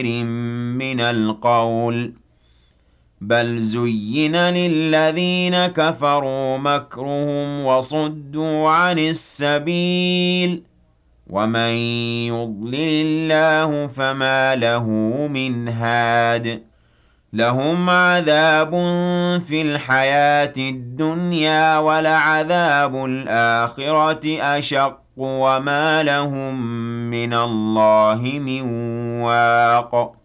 من القول بل زين للذين كفروا مكرهم وصدوا عن السبيل ومن يضلل الله فما له من هاد لهم عذاب في الحياة الدنيا ولعذاب الآخرة أشق وما لهم من الله من واق